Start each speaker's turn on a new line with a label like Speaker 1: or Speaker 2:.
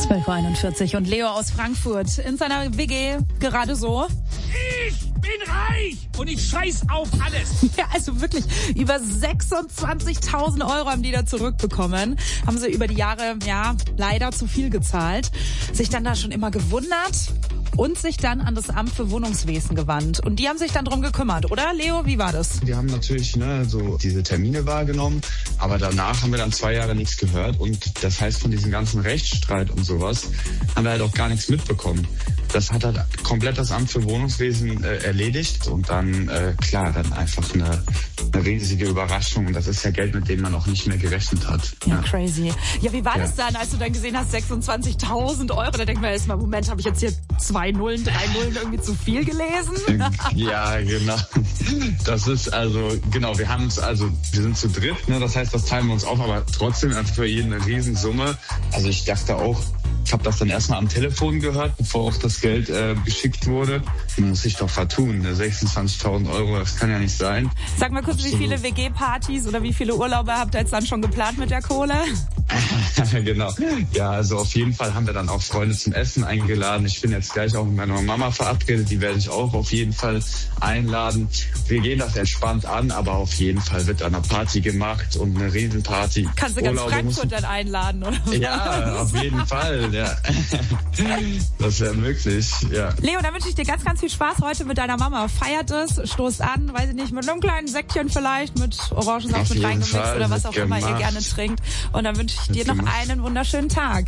Speaker 1: 12:41 und Leo aus Frankfurt in seiner WG gerade so.
Speaker 2: Ich bin reich und ich scheiß auf alles.
Speaker 1: Ja, also wirklich über 26.000 Euro haben die da zurückbekommen. Haben sie über die Jahre, ja, leider zu viel gezahlt. Sich dann da schon immer gewundert und sich dann an das Amt für Wohnungswesen gewandt. Und die haben sich dann drum gekümmert, oder Leo? Wie war das?
Speaker 3: Wir haben natürlich so diese Termine wahrgenommen, aber danach haben wir dann 2 Jahre nichts gehört. Und das heißt, von diesem ganzen Rechtsstreit und sowas haben wir halt auch gar nichts mitbekommen. Das hat halt komplett das Amt für Wohnungswesen erledigt und dann, dann einfach eine riesige Überraschung. Und das ist ja Geld, mit dem man auch nicht mehr gerechnet hat.
Speaker 1: Ja, crazy. Ja, wie war das dann, als du dann gesehen hast, 26.000 Euro? Da denkt man erstmal, Moment, habe ich jetzt hier 2 Nullen, 3 Nullen irgendwie zu viel gelesen?
Speaker 3: Ja, genau. Das ist wir sind zu dritt, ne? Das heißt, das teilen wir uns auf, aber trotzdem einfach für jeden eine Riesensumme. Also ich dachte auch, ich habe das dann erstmal am Telefon gehört, bevor auch das Geld geschickt wurde. Man muss sich doch vertun, ne? 26.000 Euro, das kann ja nicht sein.
Speaker 1: Sag mal kurz, Absolut. Wie viele WG-Partys oder wie viele Urlaube habt ihr jetzt dann schon geplant mit der Kohle?
Speaker 3: Genau. Ja, also auf jeden Fall haben wir dann auch Freunde zum Essen eingeladen. Ich bin jetzt gleich auch mit meiner Mama verabredet, die werde ich auch auf jeden Fall einladen. Wir gehen das entspannt an, aber auf jeden Fall wird eine Party gemacht und eine Riesenparty.
Speaker 1: Kannst du ganz Frankfurt dann einladen, oder?
Speaker 3: Ja, auf jeden Fall, ja. Das wäre möglich, ja.
Speaker 1: Leo, dann wünsche ich dir ganz, ganz viel Spaß heute mit deiner Mama. Feiert es, stoßt an, weiß ich nicht, mit einem kleinen Säckchen vielleicht, mit Orangensaft mit reingemixt oder was auch immer ihr gerne trinkt. Und dann wünsche ich dir noch einen wunderschönen Tag.